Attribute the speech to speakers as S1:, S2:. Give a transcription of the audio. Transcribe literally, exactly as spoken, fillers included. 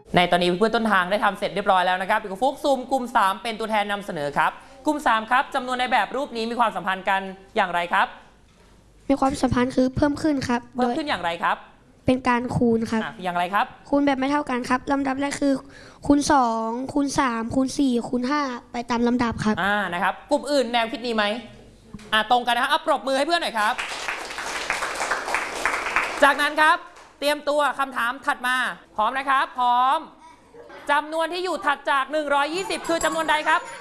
S1: ในตอนนี้เพื่อนต้นทางได้ทำเสร็จเรียบร้อยแล้วนะครับพี่ฟุกซูมกลุ่มสามเป็นตัวแทนนำเสนอครับกลุ่มสามครับจำนวนในแบบรูปนี้มีความสัมพันธ์กันอย่างไรครับ
S2: มีความสัมพันธ์คือเพิ่มขึ้นครับ
S1: เพิ่มขึ้นอย่างไรครับ
S2: เป็นการคูณครับ
S1: อย่างไรครับ
S2: คูณแบบไม่เท่ากันครับลำดับแรกคือคูณสองคูณสามคูณสี่คูณห้าไปตามลำดับครับ
S1: อ่านะครับกลุ่มอื่นแนวคิดนี้ไหมอ่าตรงกันนะครับเอาปรบมือให้เพื่อนหน่อยครับจากนั้นครับเตรียมตัวคำถามถัดมาพร้อมนะครับพร้อมจำนวนที่อยู่ถัดจากหนึ่งร้อยยี่สิบคือจำนวนใดครับ